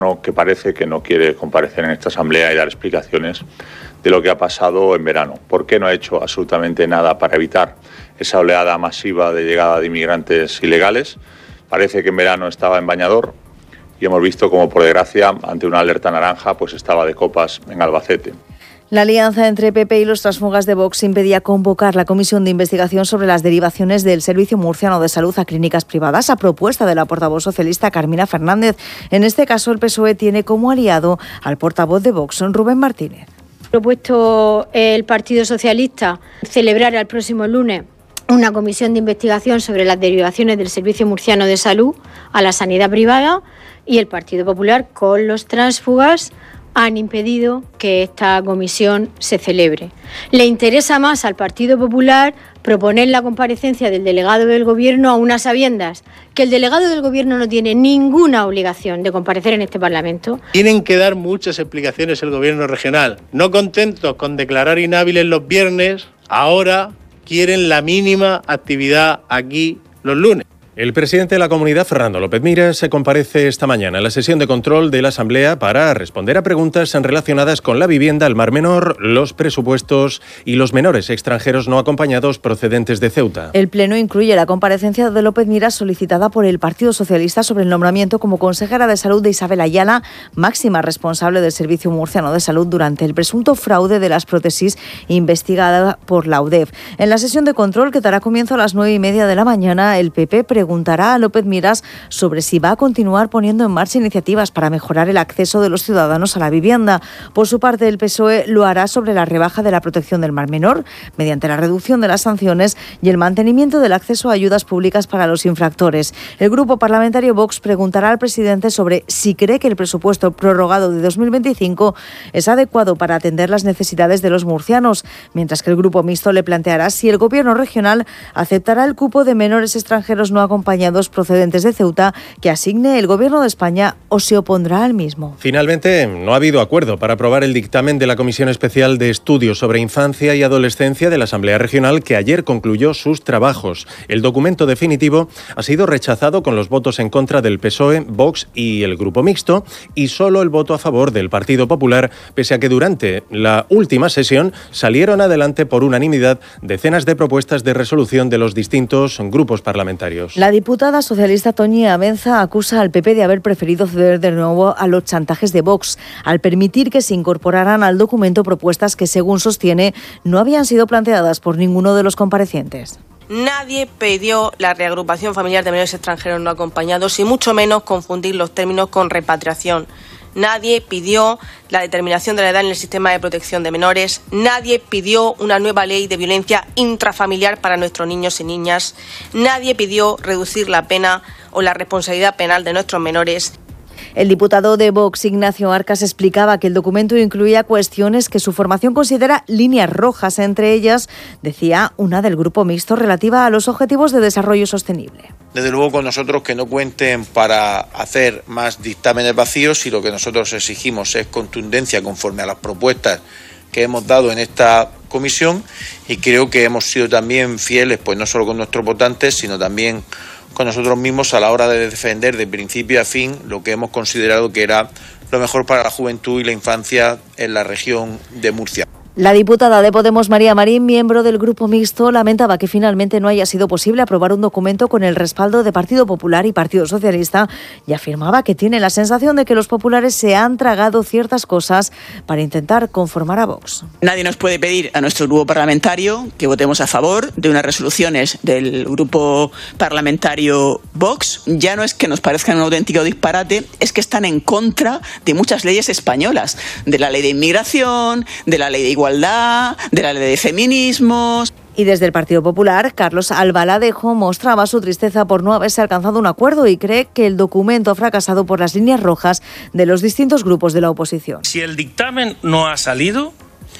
Que parece que no quiere comparecer en esta asamblea y dar explicaciones de lo que ha pasado en verano. ¿Por qué no ha hecho absolutamente nada para evitar esa oleada masiva de llegada de inmigrantes ilegales? Parece que en verano estaba en bañador y hemos visto como, por desgracia, ante una alerta naranja, pues estaba de copas en Albacete. La alianza entre PP y los tránsfugas de Vox impedía convocar la comisión de investigación sobre las derivaciones del Servicio Murciano de Salud a clínicas privadas a propuesta de la portavoz socialista Carmina Fernández. En este caso, el PSOE tiene como aliado al portavoz de Vox, Rubén Martínez. Ha propuesto el Partido Socialista celebrar el próximo lunes una comisión de investigación sobre las derivaciones del Servicio Murciano de Salud a la sanidad privada, y el Partido Popular, con los tránsfugas, han impedido que esta comisión se celebre. Le interesa más al Partido Popular proponer la comparecencia del delegado del Gobierno a unas sabiendas que el delegado del Gobierno no tiene ninguna obligación de comparecer en este Parlamento. Tienen que dar muchas explicaciones el Gobierno regional. No contentos con declarar inhábiles los viernes, ahora quieren la mínima actividad aquí los lunes. El presidente de la comunidad, Fernando López Miras, se comparece esta mañana en la sesión de control de la Asamblea para responder a preguntas relacionadas con la vivienda, el Mar Menor, los presupuestos y los menores extranjeros no acompañados procedentes de Ceuta. El Pleno incluye la comparecencia de López Miras solicitada por el Partido Socialista sobre el nombramiento como consejera de Salud de Isabel Ayala, máxima responsable del Servicio Murciano de Salud durante el presunto fraude de las prótesis investigada por la UDEF. En la sesión de control, que dará comienzo a las 9:30 de la mañana, el PP preguntará a López Miras sobre si va a continuar poniendo en marcha iniciativas para mejorar el acceso de los ciudadanos a la vivienda. Por su parte, el PSOE lo hará sobre la rebaja de la protección del Mar Menor, mediante la reducción de las sanciones y el mantenimiento del acceso a ayudas públicas para los infractores. El grupo parlamentario Vox preguntará al presidente sobre si cree que el presupuesto prorrogado de 2025 es adecuado para atender las necesidades de los murcianos, mientras que el grupo mixto le planteará si el Gobierno regional aceptará el cupo de menores extranjeros no acompañados procedentes de Ceuta que asigne el Gobierno de España o se opondrá al mismo. Finalmente, no ha habido acuerdo para aprobar el dictamen de la Comisión Especial de Estudios sobre Infancia y Adolescencia de la Asamblea Regional, que ayer concluyó sus trabajos. El documento definitivo ha sido rechazado con los votos en contra del PSOE, Vox y el Grupo Mixto, y solo el voto a favor del Partido Popular, pese a que durante la última sesión salieron adelante por unanimidad decenas de propuestas de resolución de los distintos grupos parlamentarios. La diputada socialista Toñi Amenza acusa al PP de haber preferido ceder de nuevo a los chantajes de Vox, al permitir que se incorporaran al documento propuestas que, según sostiene, no habían sido planteadas por ninguno de los comparecientes. Nadie pidió la reagrupación familiar de menores extranjeros no acompañados y mucho menos confundir los términos con repatriación. Nadie pidió la determinación de la edad en el sistema de protección de menores. Nadie pidió una nueva ley de violencia intrafamiliar para nuestros niños y niñas. Nadie pidió reducir la pena o la responsabilidad penal de nuestros menores. El diputado de Vox, Ignacio Arcas, explicaba que el documento incluía cuestiones que su formación considera líneas rojas, entre ellas, decía, una del Grupo Mixto relativa a los Objetivos de Desarrollo Sostenible. Desde luego con nosotros que no cuenten para hacer más dictámenes vacíos, y lo que nosotros exigimos es contundencia conforme a las propuestas que hemos dado en esta comisión, y creo que hemos sido también fieles, pues no solo con nuestros votantes, sino también con nosotros mismos a la hora de defender de principio a fin lo que hemos considerado que era lo mejor para la juventud y la infancia en la región de Murcia. La diputada de Podemos, María Marín, miembro del Grupo Mixto, lamentaba que finalmente no haya sido posible aprobar un documento con el respaldo de Partido Popular y Partido Socialista, y afirmaba que tiene la sensación de que los populares se han tragado ciertas cosas para intentar conformar a Vox. Nadie nos puede pedir a nuestro grupo parlamentario que votemos a favor de unas resoluciones del grupo parlamentario Vox. Ya no es que nos parezcan un auténtico disparate, es que están en contra de muchas leyes españolas, de la ley de inmigración, de la ley de igualdad, de la ley de feminismos. Y desde el Partido Popular, Carlos Albaladejo mostraba su tristeza por no haberse alcanzado un acuerdo y cree que el documento ha fracasado por las líneas rojas de los distintos grupos de la oposición. Si el dictamen no ha salido,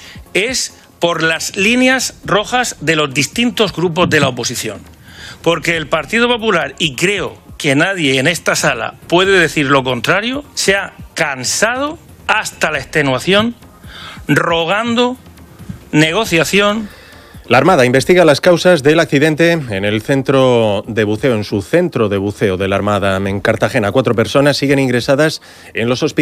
es por las líneas rojas de los distintos grupos de la oposición. Porque el Partido Popular, y creo que nadie en esta sala puede decir lo contrario, se ha cansado hasta la extenuación rogando negociación La Armada investiga las causas del accidente en el centro de buceo, en su centro de buceo de la Armada en Cartagena. 4 personas siguen ingresadas en los hospitales.